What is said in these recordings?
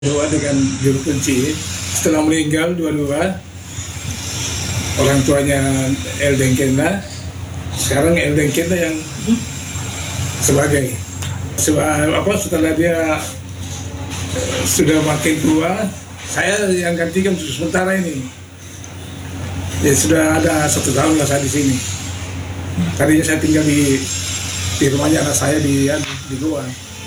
Dua dengan juru kunci. Setelah meninggal dua-dua, orang tuanya El Dengkenda, sekarang El Dengkenda yang sebagai setelah dia sudah makin tua, saya yang gantikan sementara ini. Ya sudah ada 1 tahun lah saya di sini. Tadinya saya tinggal di rumahnya anak saya di luar.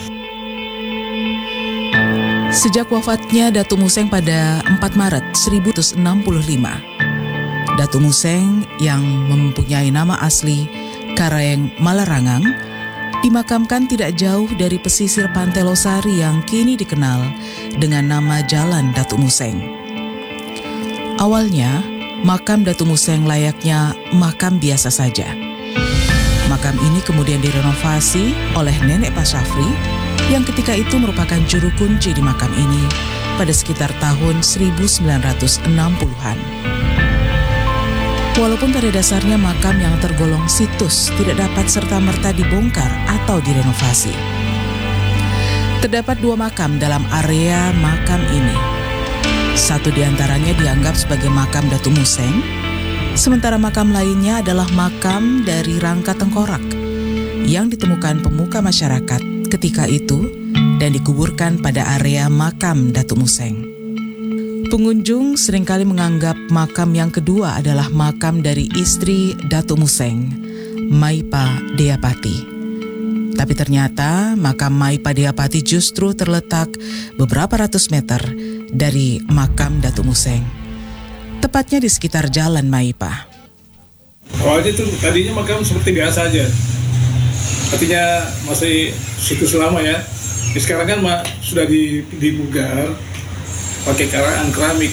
Sejak wafatnya Datu Museng pada 4 Maret 1965, Datu Museng yang mempunyai nama asli Karayeng Malarangang dimakamkan tidak jauh dari pesisir Pantai Losari yang kini dikenal dengan nama Jalan Datu Museng. Awalnya, makam Datu Museng layaknya makam biasa saja. Makam ini kemudian direnovasi oleh nenek Pak Syafri yang ketika itu merupakan juru kunci di makam ini pada sekitar tahun 1960-an. Walaupun pada dasarnya makam yang tergolong situs tidak dapat serta-merta dibongkar atau direnovasi. Terdapat 2 makam dalam area makam ini. Satu di antaranya dianggap sebagai makam Datu Museng, sementara makam lainnya adalah makam dari rangka tengkorak yang ditemukan pemuka masyarakat ketika itu dan dikuburkan pada area makam Datu Museng. Pengunjung seringkali menganggap makam yang kedua adalah makam dari istri Datu Museng, Maipa Deapati. Tapi ternyata makam Maipa Deapati justru terletak beberapa ratus meter dari makam Datu Museng, tepatnya di sekitar Jalan Maipa. Awalnya itu tadinya makam seperti biasa aja. Artinya masih situs lama ya. Sekarang kan sudah dibugar pakai keramik.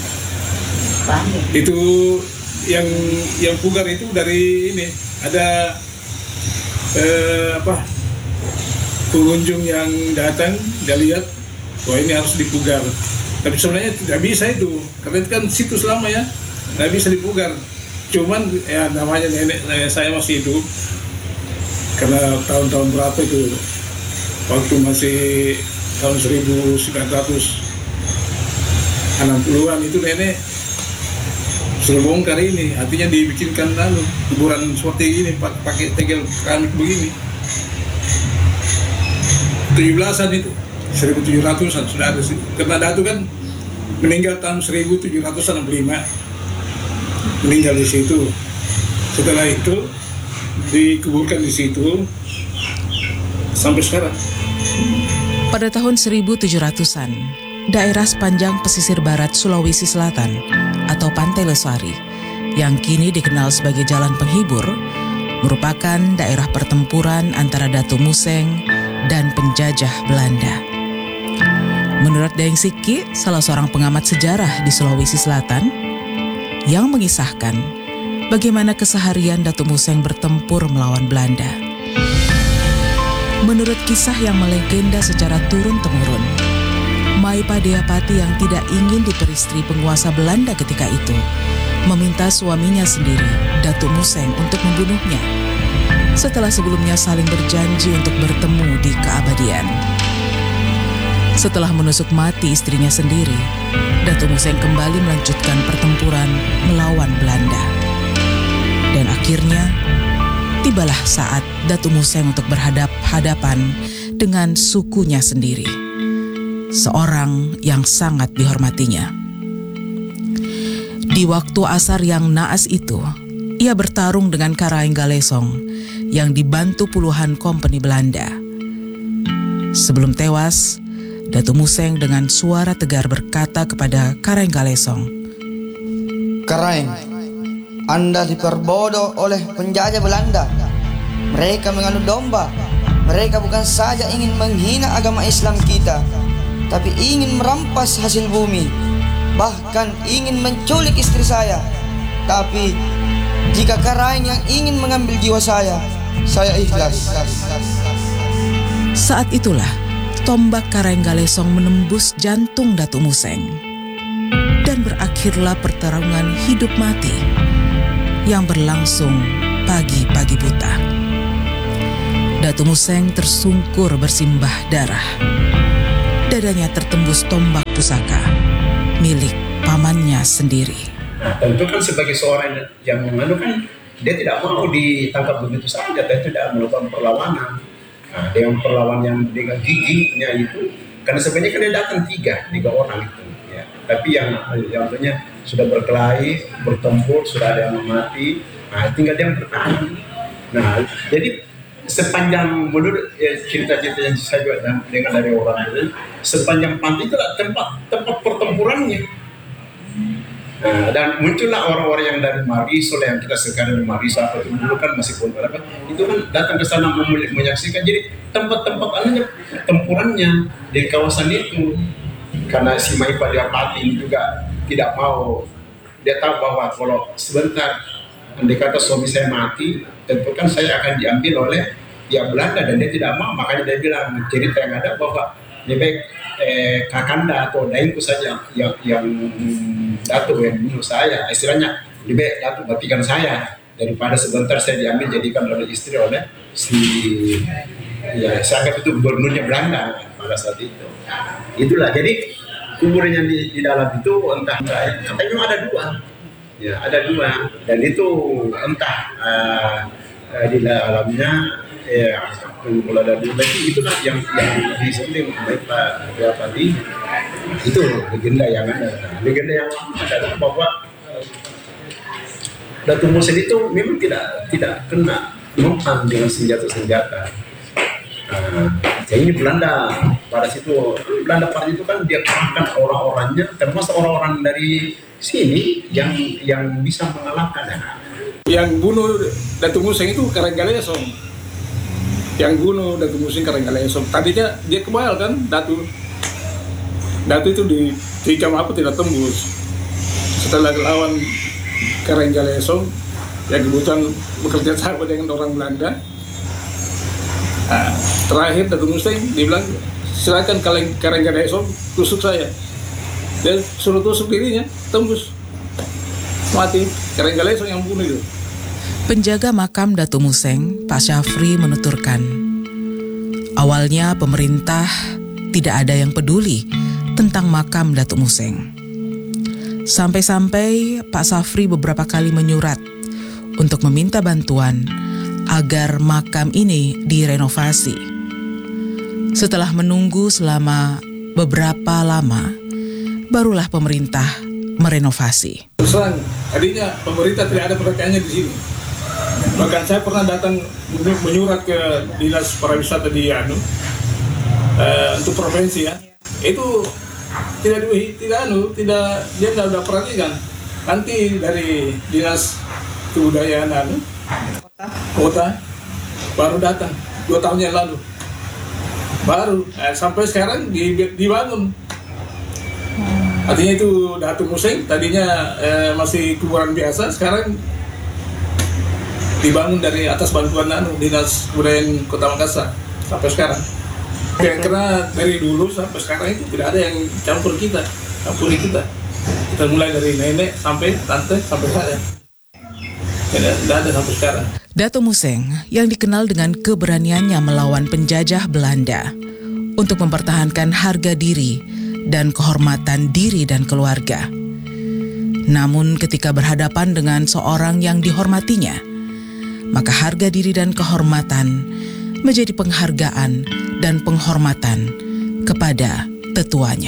Itu yang pugar itu dari ini ada pengunjung yang datang dia lihat wah ini harus dipugar. Tapi sebenarnya tidak bisa itu karena itu kan situs lama ya, tidak bisa dipugar. Cuman ya namanya nenek saya masih hidup. Karena tahun-tahun berapa itu, waktu masih tahun 1960-an itu nenek suruh bongkar ini, artinya dibikinkan kuburan seperti ini pakai tegel keramik begini. 17-an itu, 1700-an sudah ada sih. Karena Datu kan meninggal tahun 1765, meninggal di situ. Setelah itu dikuburkan di situ sampai sekarang. Pada tahun 1700-an, daerah sepanjang pesisir barat Sulawesi Selatan atau Pantai Losari yang kini dikenal sebagai Jalan Penghibur merupakan daerah pertempuran antara Datu Museng dan penjajah Belanda. Menurut Daeng Siki, salah seorang pengamat sejarah di Sulawesi Selatan, yang mengisahkan bagaimana keseharian Datu Museng bertempur melawan Belanda. Menurut kisah yang melegenda secara turun-temurun, Maipa Deapati yang tidak ingin diperistri penguasa Belanda ketika itu meminta suaminya sendiri, Datu Museng, untuk membunuhnya setelah sebelumnya saling berjanji untuk bertemu di keabadian. Setelah menusuk mati istrinya sendiri, Datu Museng kembali melanjutkan pertempuran melawan Belanda. Dan akhirnya, tibalah saat Datu Museng untuk berhadap-hadapan dengan sukunya sendiri, seorang yang sangat dihormatinya. Di waktu asar yang naas itu, ia bertarung dengan Karayeng Galesong yang dibantu puluhan kompeni Belanda. Sebelum tewas, Datu Museng dengan suara tegar berkata kepada Karayeng Galesong, "Karayeng, Anda diperbodoh oleh penjajah Belanda. Mereka menganut domba. Mereka bukan saja ingin menghina agama Islam kita, tapi ingin merampas hasil bumi, bahkan ingin menculik istri saya. Tapi jika Karayeng yang ingin mengambil jiwa saya ikhlas." Saat itulah tombak Karayeng Galesong menembus jantung Datu Museng dan berakhirlah pertarungan hidup mati yang berlangsung pagi-pagi buta. Datu Museng tersungkur bersimbah darah dadanya tertembus tombak pusaka milik pamannya sendiri. Nah, tentu kan sebagai seorang yang kan dia tidak mau ditangkap begitu saja, dia tidak melakukan perlawanan. Nah, dengan perlawanan yang dengan giginya itu, karena sebenarnya kan dia datang tiga orang itu, ya. Tapi yang tentunya sudah berkelahi, bertempur, sudah ada yang mati, nah tinggal dia yang bertahan. Nah, jadi sepanjang menurut cerita-cerita yang saya juga dengar dari orang itu, sepanjang pantai itu adalah tempat pertempurannya. Nah, dan muncullah orang-orang yang dari Marisol, yang kita sekarang dari Marisol atau dulu kan masih pondok apa, itu kan datang ke sana menyaksikan. Jadi tempat-tempat tempurannya di kawasan itu. Karena si Maipa Diapati ini juga tidak mau, dia tahu bahwa kalau sebentar andai kata suami saya mati, tentu kan saya akan diambil oleh pihak Belanda, dan dia tidak mau. Makanya dia bilang, cerita yang ada bahwa lebih baik Kakanda atau Dainku saja yang Datuk yang bunuh saya, istilahnya lebih baik Datuk matikan saya daripada sebentar saya diambil jadikan oleh istri oleh si, ya saya anggap itu gubernurnya Belanda pada saat itu. Itulah, jadi kuburnya di dalam itu entah katanya ada dua, ya ada dua, dan itu entah di dalamnya mulai dari itulah yang disebut Maipa Diapati. Itu legenda yang ada. Legenda yang ada bahwa Datuk Musen itu memang tidak kena mempan dengan senjata. Jadi ini Belanda pada itu kan dia kerahkan orang-orangnya, termasuk orang-orang dari sini yang bisa mengalahkan. Yang bunuh Datuk Musen itu Karanggalesong. Yang bunuh Datuk Musen Karanggalesong. Tadinya dia kebal kan, Datuk itu ditikam apa tidak tembus. Setelah lawan Karanggalesong yang kebetulan bekerja sama dengan orang Belanda. Nah, terakhir Datuk Musen dia bilang, silakan Karanggalesong tusuk saya. Dia suruh tusuk dirinya, tembus, mati. Karanggalesong yang bunuh itu. Penjaga makam Datuk Museng, Pak Syafri menuturkan, awalnya pemerintah tidak ada yang peduli tentang makam Datuk Museng. Sampai-sampai Pak Syafri beberapa kali menyurat untuk meminta bantuan agar makam ini direnovasi. Setelah menunggu selama beberapa lama, barulah pemerintah merenovasi. Terus terang, tadinya pemerintah tidak ada perhatiannya di sini. Bahkan saya pernah datang menyurat ke dinas pariwisata di untuk provinsi ya. Itu tidak dia nggak ada perhatikan. Nanti dari dinas kebudayaan kota baru datang 2 tahun yang lalu. Baru sampai sekarang dibangun. Artinya itu Datuk Musen tadinya masih kuburan biasa, sekarang dibangun dari atas bantuan Dinas Kebudayaan Kota Makassar sampai sekarang. Karena dari dulu sampai sekarang itu tidak ada yang campuri kita. Kita mulai dari nenek sampai tante sampai saya. Tidak ada sampai sekarang. Datuk Museng yang dikenal dengan keberaniannya melawan penjajah Belanda untuk mempertahankan harga diri dan kehormatan diri dan keluarga. Namun ketika berhadapan dengan seorang yang dihormatinya, maka harga diri dan kehormatan menjadi penghargaan dan penghormatan kepada tetuanya.